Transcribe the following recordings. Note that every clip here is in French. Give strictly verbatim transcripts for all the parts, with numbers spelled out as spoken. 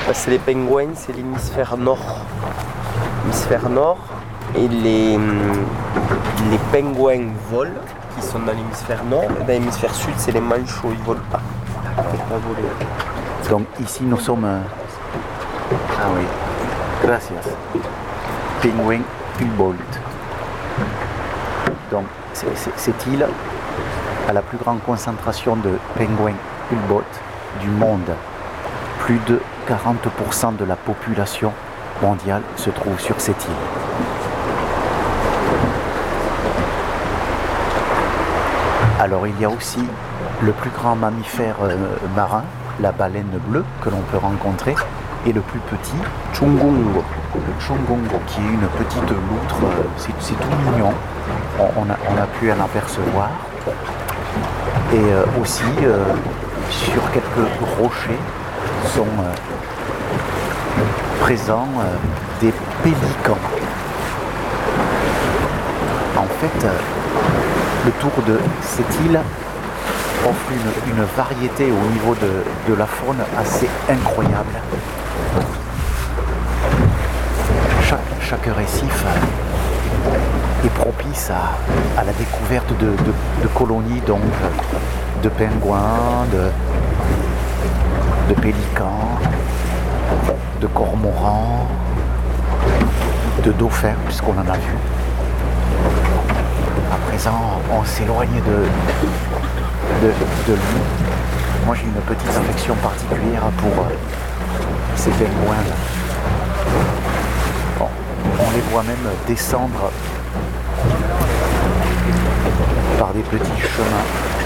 Parce que les pingouins, c'est l'hémisphère nord. L'hémisphère nord. Et les, les pingouins volent, qui sont dans l'hémisphère nord. Et dans l'hémisphère sud, c'est les manchots, ils ne volent pas. Ils ne peuvent pas voler. Donc ici, nous sommes... euh, Ah oui, gracias. Penguin Humboldt. Donc c'est- c'est- cette île a la plus grande concentration de pingouins Humboldt du monde. Plus de quarante pour cent de la population mondiale se trouve sur cette île. Alors il y a aussi le plus grand mammifère euh, marin, la baleine bleue que l'on peut rencontrer, et le plus petit, Chungungo. Le Chungungo, qui est une petite loutre, euh, c'est, c'est tout mignon, on, on a, on a pu en apercevoir. Et euh, aussi, euh, sur quelques rochers, sont euh, présents euh, des pélicans. En fait, euh, le tour de cette île offre une, une variété au niveau de, de la faune assez incroyable. Chaque, chaque récif est propice à, à la découverte de, de, de colonies donc de pingouins, de, de pélicans, de cormorans, de dauphins, puisqu'on en a vu. À présent, on s'éloigne de, de, de lui. Moi, j'ai une petite affection particulière pour euh, ces pingouins-là. Bon, on les voit même descendre par des petits chemins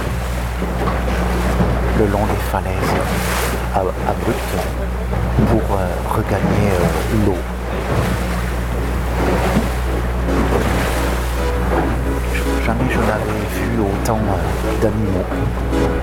le long des falaises ab- abruptes pour euh, regagner euh, l'eau. Jamais je n'avais vu autant euh, d'animaux.